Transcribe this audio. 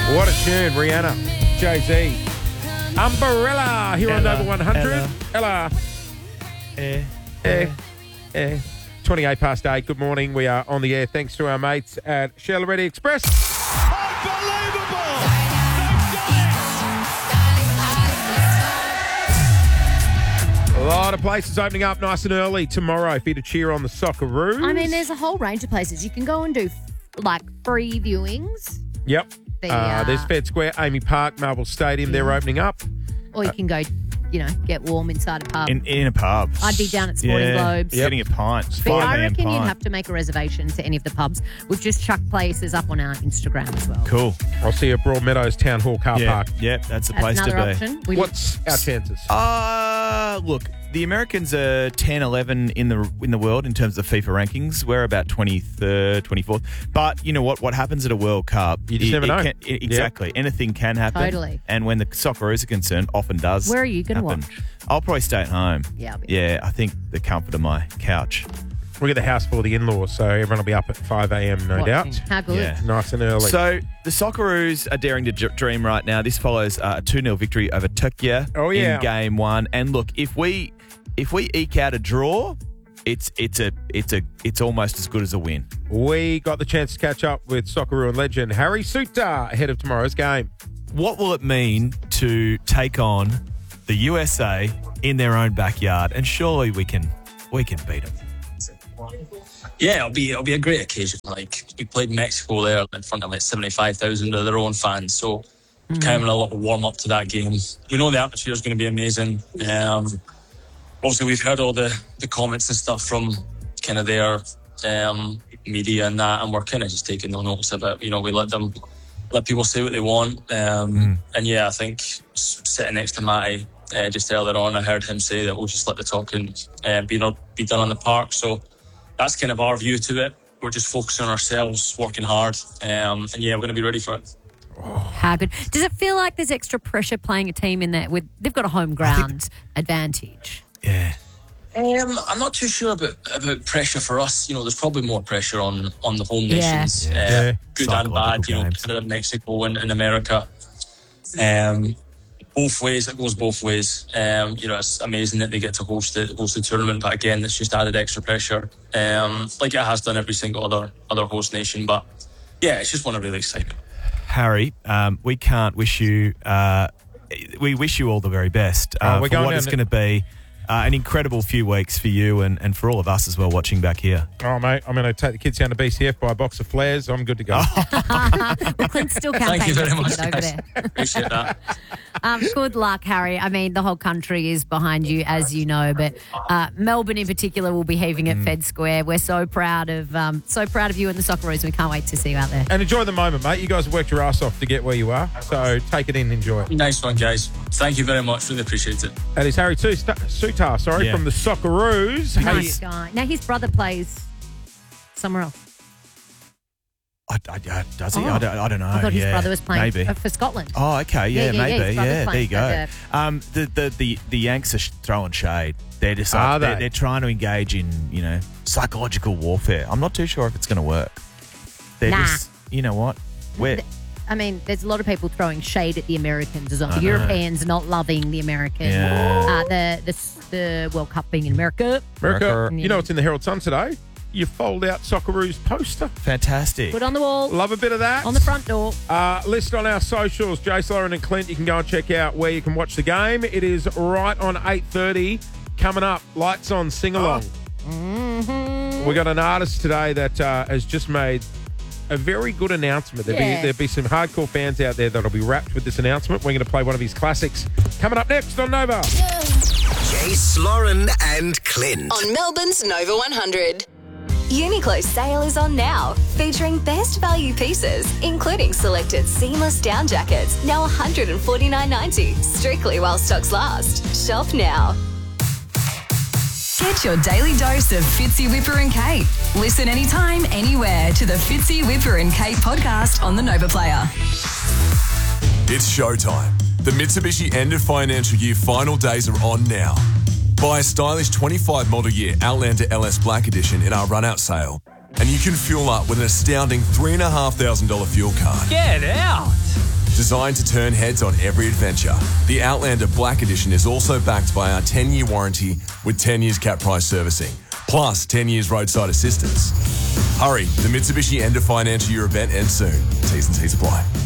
What a tune, Rihanna, Jay-Z. Umbrella here on Nova 100. Ella. 28 past 8. Good morning. We are on the air thanks to our mates at Shell Ready Express. Unbelievable! A lot of places opening up nice and early tomorrow for you to cheer on the Socceroos. I mean, there's a whole range of places. You can go and do, free viewings. Yep. There's Fed Square, Amy Park, Marvel Stadium. They're opening up. Or you can go, get warm inside a pub. In a pub. I'd be down at Sporting Globes. Getting a pint. But I 5 a.m. reckon you'd pint. have to make a reservation to any of the pubs. We've just chucked places up on our Instagram as well. Cool. I'll see you at Broadmeadows Town Hall car park. Yeah, that's the That's place to another be. option. What's our chances? Look, the Americans are 10, 11 in the world in terms of FIFA rankings. We're about 23rd, 24th. But you know what? What happens at a World Cup? You just never know. Exactly. Anything can happen. Totally. And when the Socceroos are concerned, often does. Where are you going to happen. watch? I'll probably stay at home. Yeah, I'll be Yeah, I think the comfort of my couch. We get the house for the in-laws, so everyone will be up at 5 a.m. no doubt. How good. Yeah. Nice and early. So the Socceroos are daring to dream right now. This follows a 2-0 victory over Turkey in game one. And look, if we eke out a draw, it's almost as good as a win. We got the chance to catch up with Socceroo and legend Harry Suter ahead of tomorrow's game. What will it mean to take on the USA in their own backyard? And surely we can beat them. Yeah, it'll be a great occasion. Like, we played Mexico there in front of 75,000 of their own fans, so kind of a little warm up to that game. We know the atmosphere is going to be amazing. Obviously, we've heard all the comments and stuff from kind of their media and that, and we're kind of just taking no notice of it. We let people say what they want. And yeah, I think sitting next to Matty just earlier on, I heard him say that we'll just let the talking be done on the park. So that's kind of our view to it. We're just focusing on ourselves, working hard, and yeah, we're going to be ready for it. How good. Does it feel like there's extra pressure playing a team in that they've got a home ground advantage? Yeah. I'm not too sure about pressure for us. There's probably more pressure on the home nations, good and bad. Canada, Mexico, and America. Both ways, it goes both ways. It's amazing that they get to host the tournament, but again, it's just added extra pressure, like it has done every single other host nation. But yeah, it's just one of really exciting. Harry, we can't wish you. We wish you all the very best for what is going to be an incredible few weeks for you and for all of us as well watching back here. Oh, mate, I'm going to take the kids down to BCF, buy a box of flares. I'm good to go. Well, Clint's still Thank you campaigning very much, to get over guys. there. Appreciate that. Good luck, Harry. I mean, the whole country is behind you, as you know, but Melbourne in particular will be heaving at Fed Square. We're so proud of you and the Socceroos. We can't wait to see you out there. And enjoy the moment, mate. You guys have worked your ass off to get where you are, so take it in, enjoy it. Nice one, guys. Thank you very much. Really appreciate it. That is Harry Suter, from the Socceroos. Nice guy. Now, his brother plays somewhere else. Does he? Oh. I don't know. I thought his brother was playing maybe. for Scotland. Oh, okay. Yeah, maybe. his brother's There you go. playing The Yanks are throwing shade. They're just they're trying to engage in psychological warfare. I'm not too sure if it's going to work. They're just, you know what? There's a lot of people throwing shade at the Americans as well. The Europeans not loving the Americans. Yeah. The World Cup being in America. America. You know what's in the Herald Sun today? You fold out Socceroos poster. Fantastic. Put on the wall. Love a bit of that. On the front door. Listed on our socials, Jace, Lauren and Clint. You can go and check out where you can watch the game. It is right on 8:30. Coming up, Lights On Sing-Along. We got an artist today that has just made a very good announcement. There'll be some hardcore fans out there that'll be wrapped with this announcement. We're going to play one of his classics. Coming up next on Nova. Jace, Lauren and Clint. On Melbourne's Nova 100. Uniqlo's sale is on now, featuring best value pieces, including selected seamless down jackets, now $149.90, strictly while stocks last. Shop now. Get your daily dose of Fitzy, Whipper and Kate. Listen anytime, anywhere to the Fitzy, Whipper and Kate podcast on the Nova Player. It's showtime. The Mitsubishi end of financial year final days are on now. Buy a stylish 25 model year Outlander LS Black Edition in our run-out sale, and you can fuel up with an astounding $3,500 fuel card. Get out! designed to turn heads on every adventure. The Outlander Black Edition is also backed by our 10-year warranty with 10 years cap price servicing, plus 10 years roadside assistance. Hurry, the Mitsubishi end of financial year event ends soon. T's and C's apply.